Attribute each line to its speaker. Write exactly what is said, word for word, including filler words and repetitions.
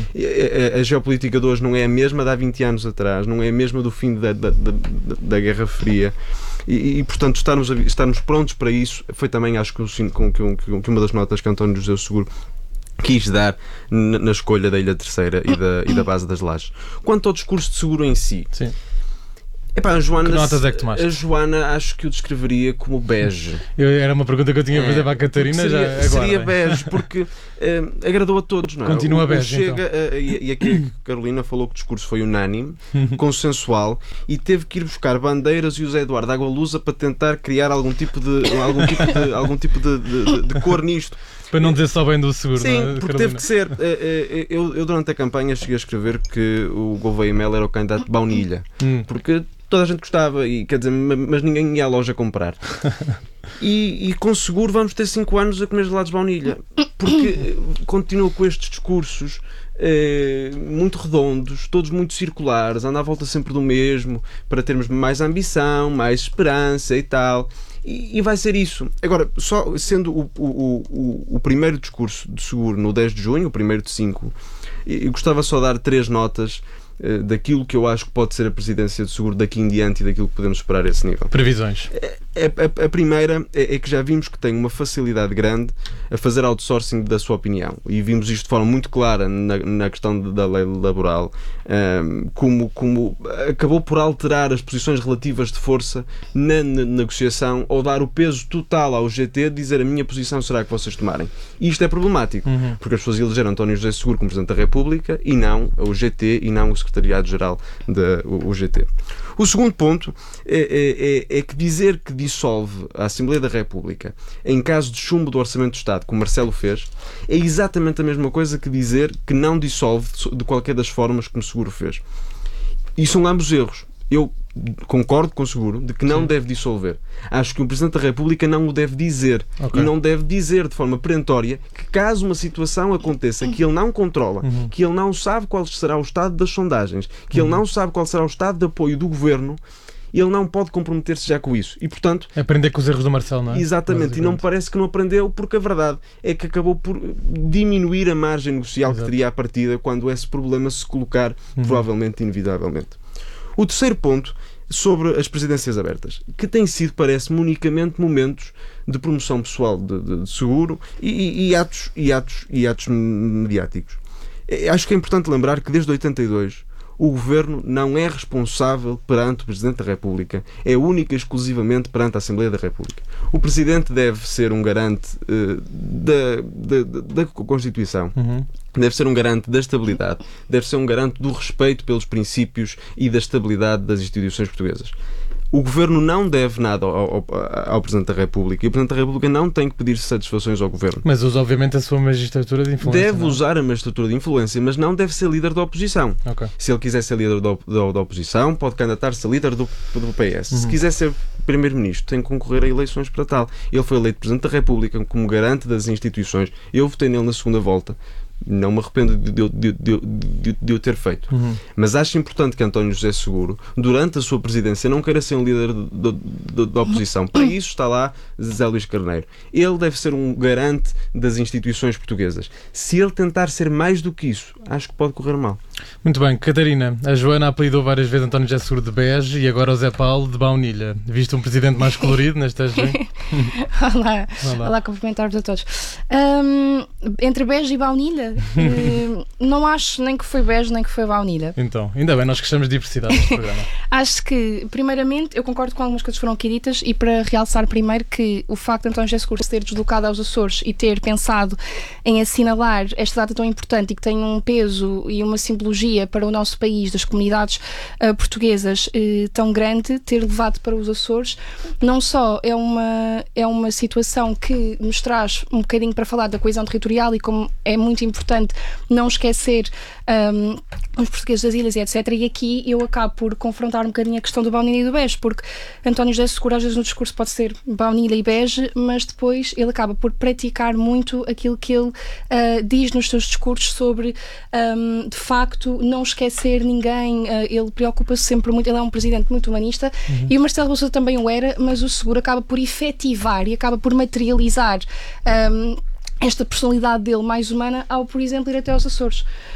Speaker 1: A, a, a geopolítica de hoje não é a mesma de há vinte anos atrás, não é a mesma do fim da, da, da, da Guerra Fria. E, e, portanto, estarmos, a, estarmos prontos para isso foi também, acho que, com, com, que uma das notas que António José Seguro quis dar na, na escolha da Ilha Terceira e da, e da base das Lajes. Quanto ao discurso de Seguro em si,
Speaker 2: Sim.
Speaker 1: Epá, a Joana,
Speaker 2: que notas é que tomaste?
Speaker 1: A Joana acho que o descreveria como bege.
Speaker 2: Eu, era uma pergunta que eu tinha a fazer é, para a Catarina.
Speaker 1: Seria,
Speaker 2: já agora,
Speaker 1: seria bege, porque uh, agradou a todos, não é?
Speaker 2: Continua
Speaker 1: o,
Speaker 2: bege,
Speaker 1: chega,
Speaker 2: então.
Speaker 1: uh, e, e aqui a Carolina falou que o discurso foi unânime, consensual, e teve que ir buscar bandeiras e o Zé Eduardo Agualusa para tentar criar algum tipo de, algum tipo de, algum tipo de, de, de cor nisto.
Speaker 2: Para não dizer só bem do Seguro,
Speaker 1: Sim,
Speaker 2: não é,
Speaker 1: porque
Speaker 2: Carolina?
Speaker 1: teve que ser. Eu, eu durante a campanha cheguei a escrever que o Gouveia Melo era o candidato de baunilha,
Speaker 2: hum.
Speaker 1: porque toda a gente gostava, e, quer dizer, mas ninguém ia à loja comprar. E, e com Seguro vamos ter cinco anos a comer gelados de baunilha, porque continua com estes discursos eh, muito redondos, todos muito circulares, anda à volta sempre do mesmo, para termos mais ambição, mais esperança e tal. E, e vai ser isso. Agora, só sendo o, o, o, o primeiro discurso de Seguro no dez de junho, o primeiro de cinco, eu gostava só de dar três notas daquilo que eu acho que pode ser a presidência de Seguro daqui em diante e daquilo que podemos esperar a esse nível.
Speaker 2: Previsões.
Speaker 1: A, a, a primeira é, é que já vimos que tem uma facilidade grande a fazer outsourcing da sua opinião, e vimos isto de forma muito clara na, na questão da lei laboral, um, como, como acabou por alterar as posições relativas de força na, na negociação, ou dar o peso total ao G T, de dizer a minha posição será que vocês tomarem. E isto é problemático, uhum. porque as pessoas elegeram António José Seguro como Presidente da República e não o G T e não o Secretariado-Geral da U G T. O segundo ponto é, é, é que dizer que dissolve a Assembleia da República em caso de chumbo do Orçamento do Estado, como Marcelo fez, é exatamente a mesma coisa que dizer que não dissolve de qualquer das formas como Seguro fez. E são ambos erros. Eu concordo com o Seguro de que não Sim. deve dissolver. Acho que o Presidente da República não o deve dizer. Okay. E não deve dizer de forma perentória que, caso uma situação aconteça que ele não controla, uhum. que ele não sabe qual será o estado das sondagens, que uhum. ele não sabe qual será o estado de apoio do Governo, ele não pode comprometer-se já com isso. E, portanto...
Speaker 2: Aprender com os erros do Marcelo, não é?
Speaker 1: Exatamente. E não me parece que não aprendeu, porque a verdade é que acabou por diminuir a margem negocial Exato. Que teria à partida quando esse problema se colocar, uhum. provavelmente, inevitavelmente. O terceiro ponto, sobre as presidências abertas, que têm sido, parece-me, unicamente momentos de promoção pessoal de, de, de Seguro e, e, e, atos, e, atos, e atos mediáticos. Acho que é importante lembrar que desde oitenta e dois o Governo não é responsável perante o Presidente da República, é única e exclusivamente perante a Assembleia da República. O Presidente deve ser um garante uh, da, da, da Constituição, uhum. deve ser um garante da estabilidade, deve ser um garante do respeito pelos princípios e da estabilidade das instituições portuguesas. O Governo não deve nada ao, ao, ao Presidente da República, e o Presidente da República não tem que pedir satisfações ao Governo.
Speaker 2: Mas usa, obviamente, a sua magistratura de influência.
Speaker 1: Deve
Speaker 2: não?
Speaker 1: usar a magistratura de influência, mas não deve ser líder da oposição. Okay. Se ele quiser ser líder da, da, da oposição, pode candidatar-se a líder do, do P S. Uhum. Se quiser ser Primeiro-Ministro, tem que concorrer a eleições para tal. Ele foi eleito Presidente da República como garante das instituições. Eu votei nele na segunda volta. Não me arrependo de, de, de, de, de, de o ter feito. Uhum. Mas acho importante que António José Seguro, durante a sua presidência, não queira ser um líder da oposição. Para isso está lá José Luís Carneiro. Ele deve ser um garante das instituições portuguesas. Se ele tentar ser mais do que isso, acho que pode correr mal.
Speaker 2: Muito bem. Catarina, a Joana apelidou várias vezes António José Seguro de bege e agora o Zé Paulo de baunilha. Viste um presidente mais colorido neste junho?
Speaker 3: Olá. Olá. Olá, cumprimentar-vos a todos. Um, entre bege e baunilha, uh, não acho nem que foi bege nem que foi baunilha.
Speaker 2: Então, ainda bem, nós gostamos de diversidade neste programa.
Speaker 3: Acho que, primeiramente, eu concordo com algumas coisas que foram aqui ditas, e para realçar primeiro que o facto de António José Seguro se ter deslocado aos Açores e ter pensado em assinalar esta data tão importante e que tem um peso e uma simbologia para o nosso país, das comunidades uh, portuguesas uh, tão grande, ter levado para os Açores, não só é uma, é uma situação que nos traz um bocadinho para falar da coesão territorial e como é muito importante não esquecer um, os portugueses das ilhas e etcétera. E aqui eu acabo por confrontar um bocadinho a questão do baunilha e do bege, porque António José Seguro às vezes no discurso pode ser baunilha e bege, mas depois ele acaba por praticar muito aquilo que ele uh, diz nos seus discursos sobre, um, de facto, não esquecer ninguém. Uh, ele preocupa-se sempre muito, ele é um presidente muito humanista, uhum. e o Marcelo Rebelo também o era, mas o Seguro acaba por efetivar e acaba por materializar um, esta personalidade dele mais humana ao, por exemplo, ir até aos Açores.